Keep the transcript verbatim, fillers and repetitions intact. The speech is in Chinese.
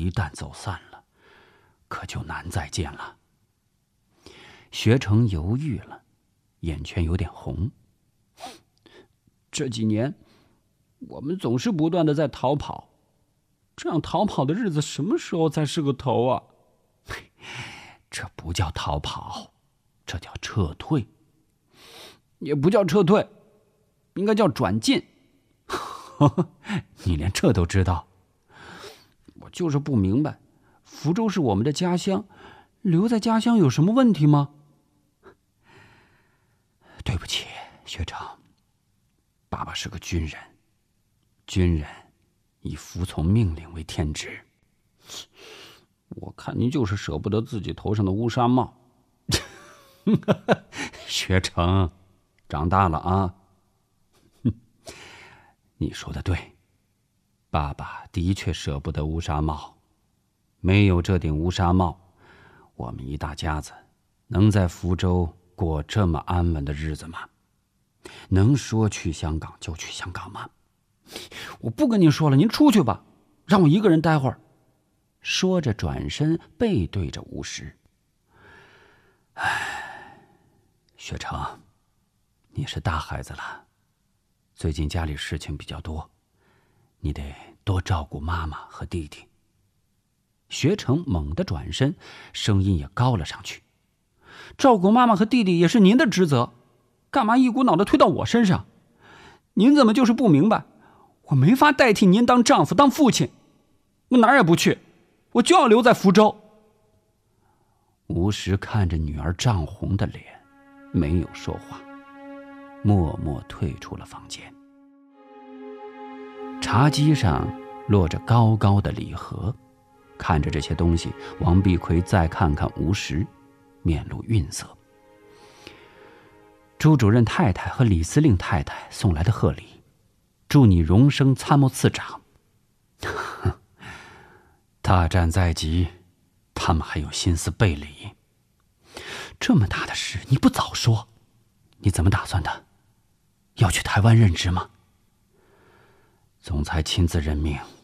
一旦走散了，可就难再见了。学成犹豫了，眼圈有点红。这几年，我们总是不断的在逃跑，这样逃跑的日子什么时候才是个头啊？这不叫逃跑，这叫撤退。也不叫撤退，应该叫转进。你连这都知道？我就是不明白，福州是我们的家乡，留在家乡有什么问题吗？对不起，学长，爸爸是个军人，军人以服从命令为天职。我看您就是舍不得自己头上的乌纱帽。学成，长大了啊。你说的对，爸爸的确舍不得乌纱帽，没有这顶乌纱帽，我们一大家子能在福州过这么安稳的日子吗？能说去香港就去香港吗？我不跟您说了，您出去吧，让我一个人待会儿。说着转身背对着吴石。唉，学成，你是大孩子了，最近家里事情比较多，你得多照顾妈妈和弟弟。学成猛地转身，声音也高了上去。照顾妈妈和弟弟也是您的职责，干嘛一股脑的推到我身上？您怎么就是不明白，我没法代替您当丈夫当父亲，我哪儿也不去，我就要留在福州。吴石看着女儿涨红的脸，没有说话，默默退出了房间。茶几上落着高高的礼盒，看着这些东西，王碧奎再看看吴石，面露愠色。朱主任太太和李司令太太送来的贺礼，祝你荣升参谋次长。大战在即，他们还有心思备礼。这么大的事你不早说，你怎么打算的？要去台湾任职吗？总裁亲自任命，